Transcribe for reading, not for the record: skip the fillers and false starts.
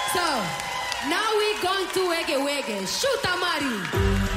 So, now we going to Wege Wege. Shoot, Amari.